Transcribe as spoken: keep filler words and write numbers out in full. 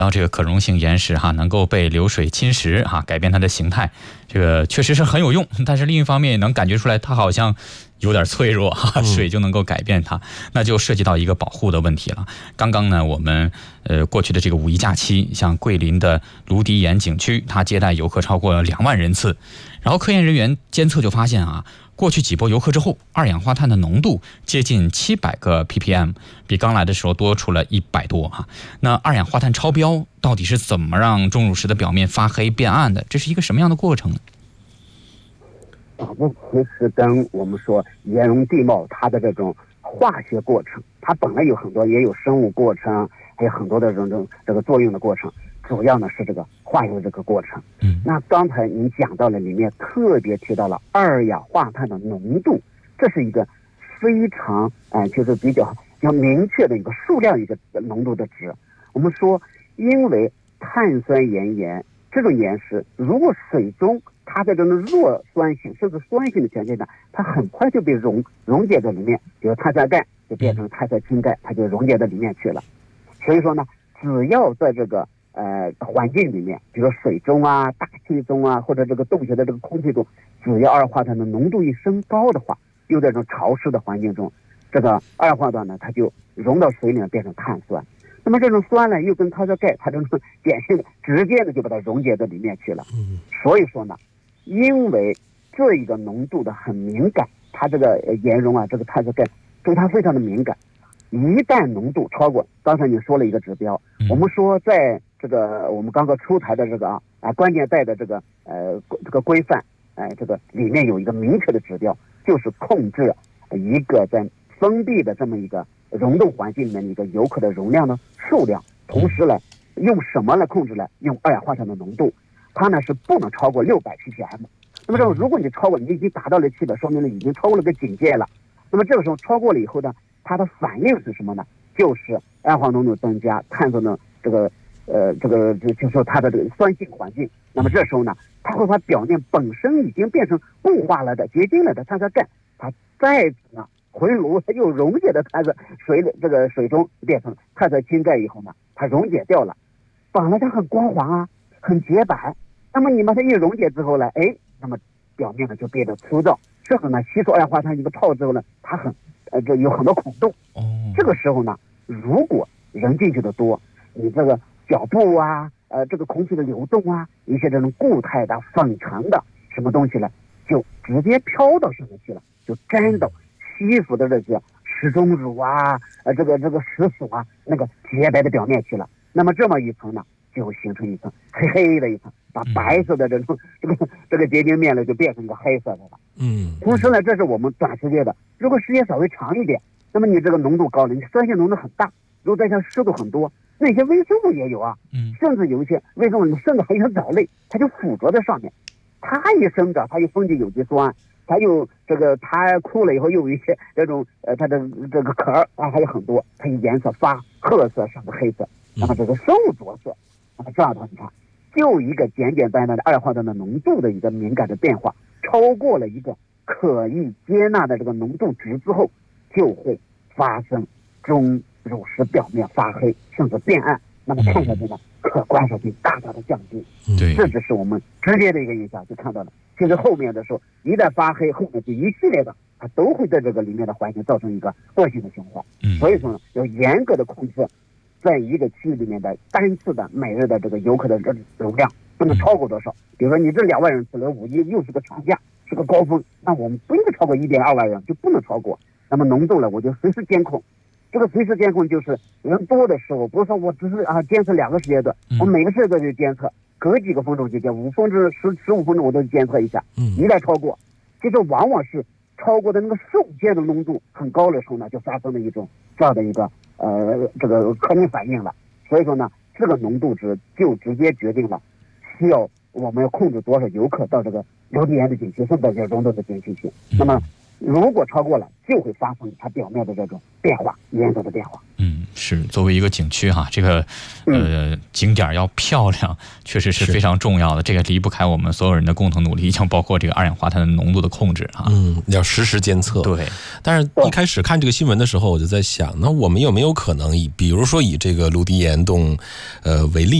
然后这个可溶性岩石哈能够被流水侵蚀哈，改变它的形态，这个确实是很有用。但是另一方面也能感觉出来，它好像有点脆弱哈，水就能够改变它，那就涉及到一个保护的问题了。刚刚呢，我们呃过去的这个五一假期，像桂林的芦笛岩景区，它接待游客超过两万人次，然后科研人员监测就发现啊。过去几波游客之后，二氧化碳的浓度接近七百个 ppm， 比刚来的时候多出了一百多哈。那二氧化碳超标到底是怎么让钟乳石的表面发黑变暗的？这是一个什么样的过程呢？ 啊，这其实跟我们说岩溶地貌它的这种化学过程，它本来有很多也有生物过程，还有很多的这种这个作用的过程，主要呢是这个化学这个过程。嗯，那刚才您讲到了，里面特别提到了二氧化碳的浓度，这是一个非常哎、呃，就是比较要明确的一个数量一个浓度的值。我们说，因为碳酸盐岩这种岩石，如果水中它的这种弱酸性甚至酸性的条件下，它很快就被溶溶解在里面，比如碳酸钙就变成碳酸氢钙，它就溶解到里面去了。所以说呢，只要在这个呃环境里面，比如水中啊、大气中啊，或者这个洞穴的这个空气中，只要二氧化碳的浓度一升高的话，又在这种潮湿的环境中，这个二氧化碳呢，它就溶到水里面变成碳酸。那么这种酸呢，又跟碳酸钙，它这种碱性的直接的就把它溶解到里面去了。所以说呢，因为这一个浓度的很敏感，它这个岩溶啊，这个碳酸钙对它非常的敏感。一旦浓度超过，刚才你说了一个指标，嗯、我们说在这个我们刚刚出台的这个啊啊关键带的这个呃这个规范，哎、呃，这个里面有一个明确的指标，就是控制一个在封闭的这么一个溶洞环境里面的一个游客的容量的数量，同时呢，用什么来控制呢？用二氧化碳的浓度，它呢是不能超过六百 ppm。那么这种如果你超过，你已经达到了七百，说明了已经超过了个警戒了。那么这个时候超过了以后呢？它的反应是什么呢？就是二氧化浓度增加，碳酸的这个呃这个就是说它的这个酸性环境。那么这时候呢，它会把表面本身已经变成固化了的结晶了的碳酸钙，它再次呢回炉，它又溶解的碳酸水里这个水中变成碳酸氢钙以后呢，它溶解掉了，本来它很光滑啊，很洁白。那么你把它一溶解之后呢，哎，那么表面呢就变得粗糙。这个呢吸收二氧化碳一个泡之后呢，它很。呃，这有很多孔洞。哦，这个时候呢，如果人进去的多，你这个脚步啊，呃，这个空气的流动啊，一些这种固态的、粉尘的什么东西呢，就直接飘到上面去了，就沾到吸附的这些石钟乳啊，呃，这个这个石锁啊，那个洁白的表面去了。那么这么一层呢，就会形成一层黑黑的一层，把白色的这种这个这个结晶面呢，就变成一个黑色的了。嗯，同时呢，这是我们短时间的。如果时间稍微长一点，那么你这个浓度高了，你酸性浓度很大，如果再加上湿度很多，那些微生物也有啊，嗯，甚至有一些微生物，甚至还有藻类，它就附着在上面，它一生长，它又分解有机酸，它又这个它枯了以后又有一些这种呃它的这个壳啊还有很多，它颜色发褐色甚至黑色，那么这个生物着色，那么这样的话你看，就一个简简单单的二氧化碳的浓度的一个敏感的变化，超过了一个可以接纳的这个浓度值之后，就会发生钟乳石表面发黑甚至变暗，那么看下去呢，可观赏性大大的降低。对，这只是我们直接的一个影响就看到了。其实后面的时候，一旦发黑，后面这一系列的，它都会在这个里面的环境造成一个恶性的循环。所以说呢，要严格的控制在一个区域里面的单次的每日的这个游客的这容量不能超过多少。比如说你这两万人次了，五一又是个长假，是个高峰，那我们不应该超过一点二万人，就不能超过。那么浓度呢，我就随时监控。这个随时监控就是人多的时候，不是说我只是啊监测两个时间段，我每个时间段就监测，隔几个分钟就监，五分钟、十十五分钟我都监测一下。一旦超过，其实往往是超过的那个瞬间的浓度很高的时候呢，就发生了一种这样的一个呃这个可逆反应了。所以说呢，这个浓度值就直接决定了需要我们要控制多少游客到这个流体岩的景区，甚至是溶洞的景区去。那么如果超过了，就会发生它表面的这种变化，颜色的变化。 嗯，是。 是作为一个景区哈，这个呃景点要漂亮，确实是非常重要的。这个离不开我们所有人的共同努力，像包括这个二氧化碳的浓度的控制啊。 嗯，要实时监测。 对。 但是一开始看这个新闻的时候，我就在想，那我们有没有可能以，比如说以这个陆地岩洞，呃为例。